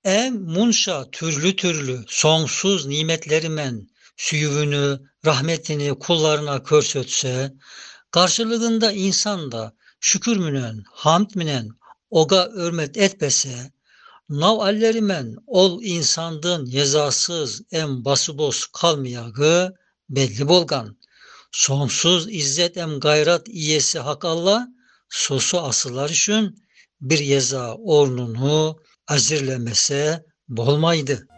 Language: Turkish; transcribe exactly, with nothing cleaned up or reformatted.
En munşa türlü türlü sonsuz nimetlerimen süyüvünü, rahmetini kullarına körsötse, karşılığında insan da şükür münen, hamd minen, oga örmet etbese, nav allerimen ol insandın yezasız em basıboz kalmayağı belli bolgan. Sonsuz izzet em gayrat iyesi hak Allah, sosu asılar üçün bir yeza ornunu azirlemese bolmaydı.